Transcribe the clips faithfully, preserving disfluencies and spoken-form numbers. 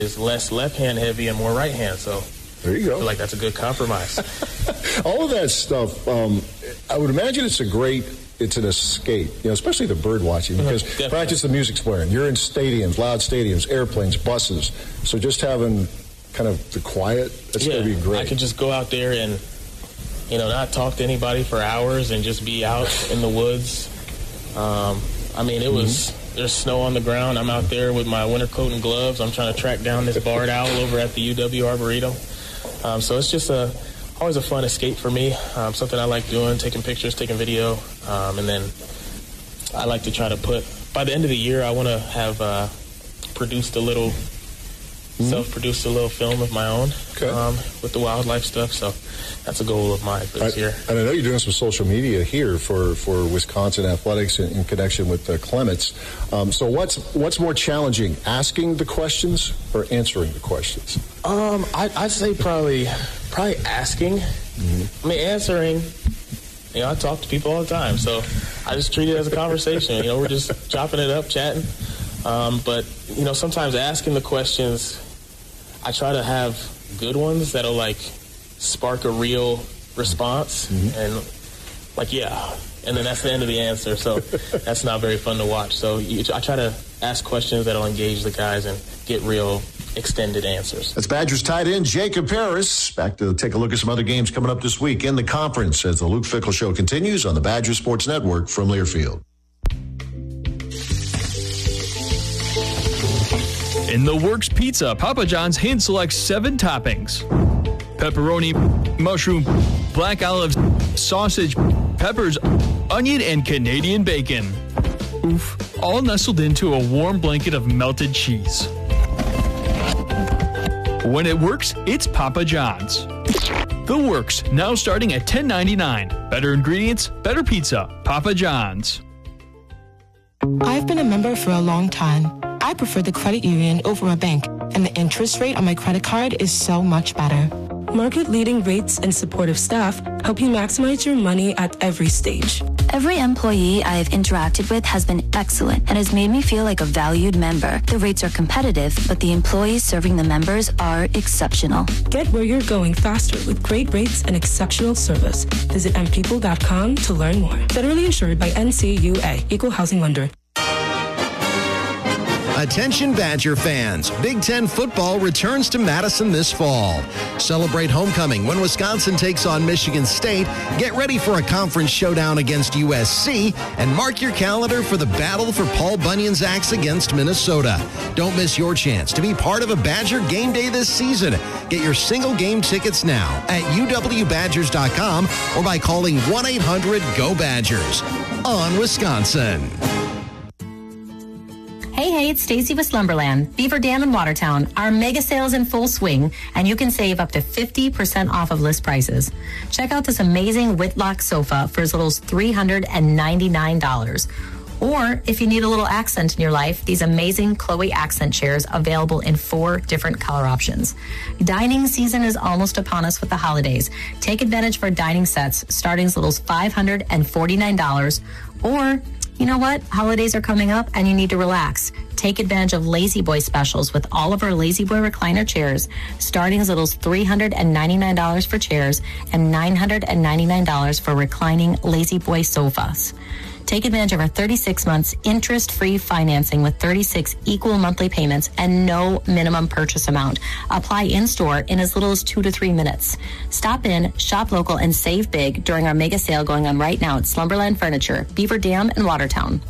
is less left hand heavy and more right hand. So there you go. I feel like that's a good compromise. All of that stuff, um, I would imagine it's a great, it's an escape, you know, especially the bird watching, because mm-hmm, practice the music's blaring. You're in stadiums, loud stadiums, airplanes, buses. So just having kind of the quiet, that's yeah, going to be great. I could just go out there and, you know, not talk to anybody for hours and just be out in the woods. Um, I mean, it was, mm-hmm. there's snow on the ground. I'm out there with my winter coat and gloves. I'm trying to track down this barred owl over at the U W Arboretum. Um, so it's just a, always a fun escape for me, um, something I like doing, taking pictures, taking video. Um, and then I like to try to put, by the end of the year, I want to have uh, produced a little, mm-hmm. self-produced a little film of my own okay. um, with the wildlife stuff. So that's a goal of mine for this I, year. And I know you're doing some social media here for, for Wisconsin Athletics in, in connection with uh, Clements. Um, so what's what's more challenging, asking the questions or answering the questions? Um, I, I'd say probably probably asking. Mm-hmm. I mean, answering, you know, I talk to people all the time, so I just treat it as a conversation. You know, we're just chopping it up, chatting. Um, but, you know, sometimes asking the questions, I try to have good ones that'll, like, spark a real response. Mm-hmm. And, like, yeah. And then that's the end of the answer, so that's not very fun to watch. So you, I try to ask questions that'll engage the guys and get real extended answers. That's Badgers tight end Jacob Harris. Back to take a look at some other games coming up this week in the conference as the Luke Fickell Show continues on the Badger Sports Network from Learfield. In the Works Pizza, Papa John's hand selects seven toppings: pepperoni, mushroom, black olives, sausage, peppers, onion, and Canadian bacon. Oof, all nestled into a warm blanket of melted cheese. When it works, it's Papa John's. The Works, now starting at ten ninety-nine. Better ingredients, better pizza. Papa John's. I've been a member for a long time. I prefer the credit union over a bank, and the interest rate on my credit card is so much better. Market-leading rates and supportive staff help you maximize your money at every stage. Every employee I have interacted with has been excellent and has made me feel like a valued member. The rates are competitive, but the employees serving the members are exceptional. Get where you're going faster with great rates and exceptional service. Visit m people dot com to learn more. Federally insured by N C U A, Equal Housing Lender. Attention Badger fans, Big Ten football returns to Madison this fall. Celebrate homecoming when Wisconsin takes on Michigan State, get ready for a conference showdown against U S C, and mark your calendar for the battle for Paul Bunyan's axe against Minnesota. Don't miss your chance to be part of a Badger game day this season. Get your single game tickets now at u w badgers dot com or by calling one eight hundred go badgers. On Wisconsin. Hey, hey, it's Stacy with Slumberland, Beaver Dam in Watertown. Our mega sale is in full swing, and you can save up to fifty percent off of list prices. Check out this amazing Whitlock sofa for as little as three hundred ninety-nine dollars. Or if you need a little accent in your life, these amazing Chloe accent chairs available in four different color options. Dining season is almost upon us with the holidays. Take advantage for dining sets starting as little as five hundred forty-nine dollars. Or, you know what? Holidays are coming up and you need to relax. Take advantage of Lazy Boy specials with all of our Lazy Boy recliner chairs, starting as little as three hundred ninety-nine dollars for chairs and nine hundred ninety-nine dollars for reclining Lazy Boy sofas. Take advantage of our thirty-six months interest-free financing with thirty-six equal monthly payments and no minimum purchase amount. Apply in-store in as little as two to three minutes. Stop in, shop local, and save big during our mega sale going on right now at Slumberland Furniture, Beaver Dam, and Watertown.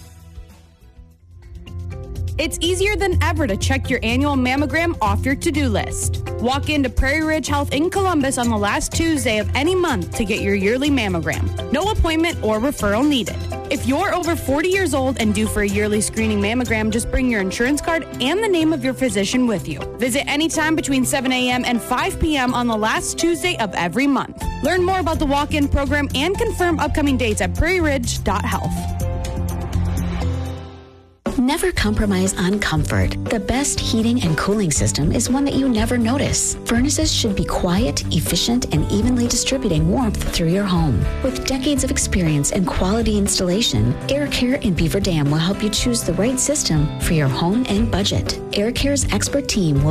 It's easier than ever to check your annual mammogram off your to-do list. Walk into Prairie Ridge Health in Columbus on the last Tuesday of any month to get your yearly mammogram. No appointment or referral needed. If you're over forty years old and due for a yearly screening mammogram, just bring your insurance card and the name of your physician with you. Visit anytime between seven a.m. and five p.m. on the last Tuesday of every month. Learn more about the walk-in program and confirm upcoming dates at prairie ridge dot health. Never compromise on comfort. The best heating and cooling system is one that you never notice. Furnaces should be quiet, efficient, and evenly distributing warmth through your home. With decades of experience and quality installation, Air Care in Beaver Dam will help you choose the right system for your home and budget. Air Care's expert team will